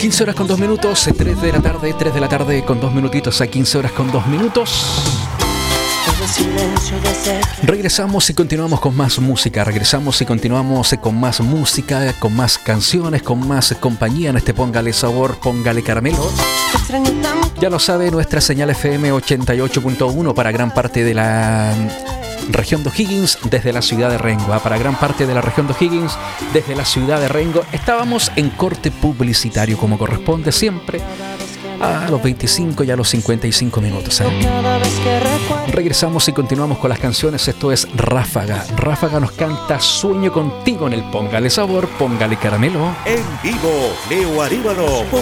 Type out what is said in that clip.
15 horas con 2 minutos, 3 de la tarde con 2 minutitos a 15 horas con 2 minutos. Regresamos y continuamos con más música. Regresamos y continuamos con más música, con más canciones, con más compañía en este Póngale Sabor, Póngale Caramelo. Ya lo sabe, nuestra señal FM 88.1 para gran parte de la región de O'Higgins desde la ciudad de Rengo. Para gran parte de la región de O'Higgins desde la ciudad de Rengo. Estábamos en corte publicitario como corresponde siempre, a los 25 y a los 55 minutos. Regresamos y continuamos con las canciones. Esto es Ráfaga. Ráfaga nos canta Sueño contigo en el Póngale Sabor, Póngale Caramelo. En vivo, Leo Aríbano.